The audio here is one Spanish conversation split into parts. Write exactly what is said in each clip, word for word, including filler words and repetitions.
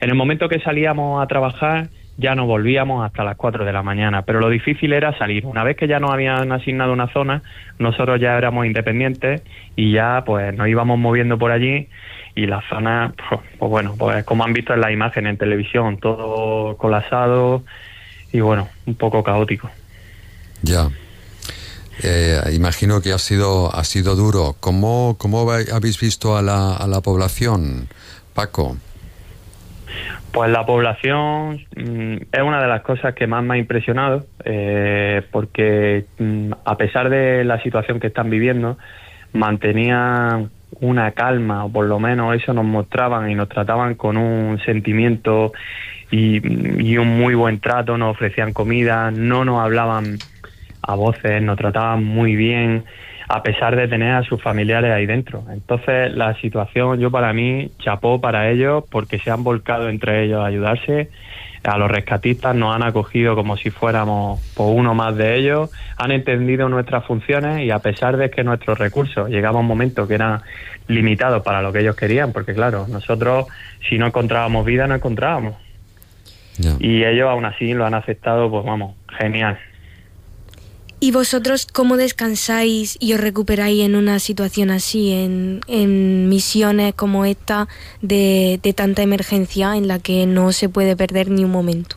En el momento que salíamos a trabajar, ya no volvíamos hasta las cuatro de la mañana, pero lo difícil era salir. Una vez que ya nos habían asignado una zona, nosotros ya éramos independientes y ya pues nos íbamos moviendo por allí, y la zona, pues, pues bueno, pues como han visto en las imágenes en televisión, todo colapsado y bueno, un poco caótico. Ya. Eh, imagino que ha sido ha sido duro. ¿Cómo, cómo habéis visto a la, a la población, Paco? Pues la población mmm, es una de las cosas que más me ha impresionado, eh, porque mmm, a pesar de la situación que están viviendo, mantenían una calma, o por lo menos eso nos mostraban, y nos trataban con un sentimiento y, y un muy buen trato. Nos ofrecían comida, no nos hablaban a voces, nos trataban muy bien, a pesar de tener a sus familiares ahí dentro. Entonces la situación, yo para mí, chapó para ellos, porque se han volcado entre ellos a ayudarse. A los rescatistas nos han acogido como si fuéramos por uno más de ellos, han entendido nuestras funciones, y a pesar de que nuestros recursos llegaba un momento que eran limitados para lo que ellos querían, porque claro, nosotros si no encontrábamos vida no encontrábamos. Yeah. Y ellos aún así lo han aceptado, pues vamos, genial. ¿Y vosotros cómo descansáis y os recuperáis en una situación así, en, en misiones como esta de, de tanta emergencia en la que no se puede perder ni un momento?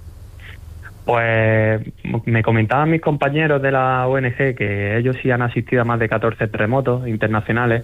Pues me comentaban mis compañeros de la O N G que ellos sí han asistido a más de catorce terremotos internacionales,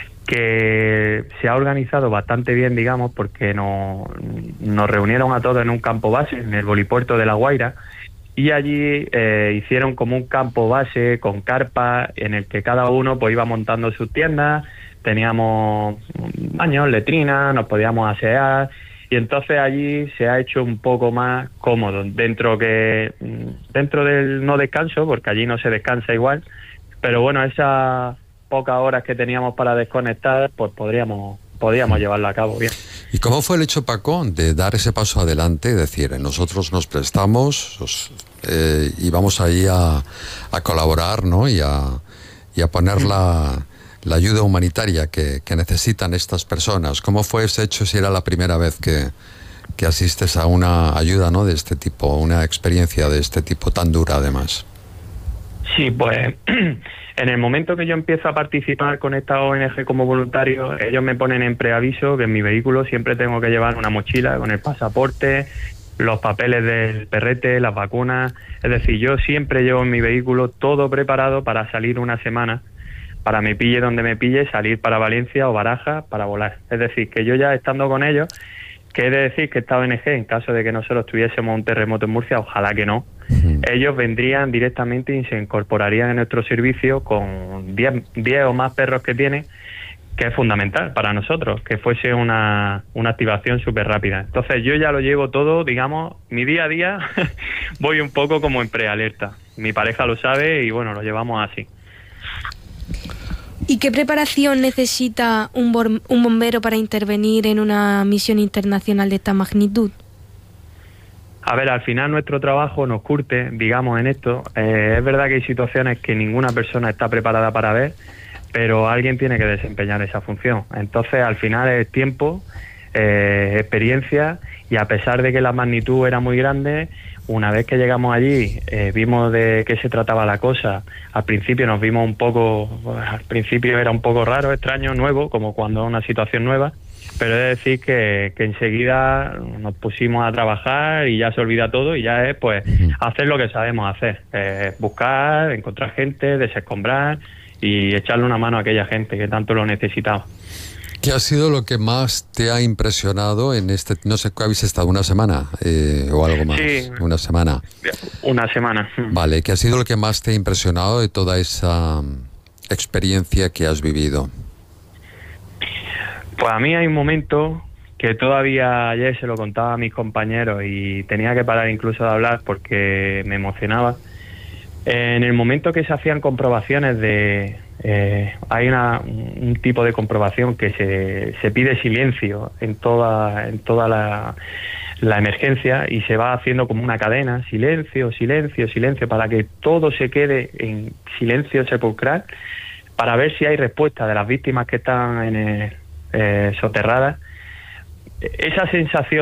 que se ha organizado bastante bien, digamos, porque nos, nos reunieron a todos en un campo base, en el Bolipuerto de La Guaira, y allí eh, hicieron como un campo base con carpas en el que cada uno pues iba montando sus tiendas, teníamos baños, letrinas, nos podíamos asear, y entonces allí se ha hecho un poco más cómodo, dentro que dentro del no descanso, porque allí no se descansa igual, pero bueno, esas pocas horas que teníamos para desconectar, pues podríamos podíamos llevarlo a cabo bien. ¿Y cómo fue el hecho, Paco, de dar ese paso adelante y decir, nosotros nos prestamos os, eh, y vamos ahí a, a colaborar, ¿no? y, a, y a poner la, la ayuda humanitaria que, que necesitan estas personas? ¿Cómo fue ese hecho, si era la primera vez que, que asistes a una ayuda, ¿no?, de este tipo, una experiencia de este tipo tan dura además? Sí, pues en el momento que yo empiezo a participar con esta O N G como voluntario, ellos me ponen en preaviso que en mi vehículo siempre tengo que llevar una mochila con el pasaporte, los papeles del perrete, las vacunas. Es decir, yo siempre llevo en mi vehículo todo preparado para salir una semana, para me pille donde me pille, salir para Valencia o Barajas para volar. Es decir, que yo ya estando con ellos, que he de decir que esta O N G, en caso de que nosotros tuviésemos un terremoto en Murcia, ojalá que no, uh-huh. ellos vendrían directamente y se incorporarían en nuestro servicio con diez o más perros que tienen, que es fundamental para nosotros, que fuese una, una activación súper rápida. Entonces yo ya lo llevo todo, digamos, mi día a día voy un poco como en prealerta. Mi pareja lo sabe y bueno, lo llevamos así. ¿Y qué preparación necesita un, bor- un bombero para intervenir en una misión internacional de esta magnitud? A ver, al final nuestro trabajo nos curte, digamos, en esto. Eh, es verdad que hay situaciones que ninguna persona está preparada para ver, pero alguien tiene que desempeñar esa función. Entonces, al final es tiempo, eh, experiencia, y a pesar de que la magnitud era muy grande, una vez que llegamos allí, eh, vimos de qué se trataba la cosa. Al principio nos vimos un poco, pues, al principio era un poco raro, extraño, nuevo, como cuando es una situación nueva, pero he de decir que, que enseguida nos pusimos a trabajar y ya se olvida todo, y ya es pues hacer lo que sabemos hacer, eh, buscar, encontrar gente, desescombrar y echarle una mano a aquella gente que tanto lo necesitaba. ¿Qué ha sido lo que más te ha impresionado en este, no sé, habéis estado una semana eh, o algo más? Sí, una semana. Una semana. Vale, ¿qué ha sido lo que más te ha impresionado de toda esa experiencia que has vivido? Pues a mí hay un momento que todavía ayer se lo contaba a mis compañeros y tenía que parar incluso de hablar porque me emocionaba. En el momento que se hacían comprobaciones de... Eh, hay una, un tipo de comprobación que se, se pide silencio en toda, en toda la, la emergencia, y se va haciendo como una cadena, silencio, silencio, silencio, para que todo se quede en silencio sepulcral, para ver si hay respuesta de las víctimas que están en el, eh, soterradas. Esa sensación